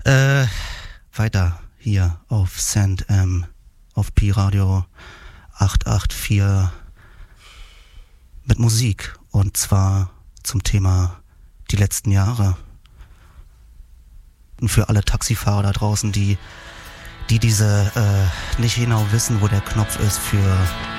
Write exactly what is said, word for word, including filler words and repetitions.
Äh, weiter hier auf Sand M, auf Pi-Radio acht acht vier mit Musik, und zwar zum Thema die letzten Jahre. Und für alle Taxifahrer da draußen, die, die diese äh, nicht genau wissen, wo der Knopf ist für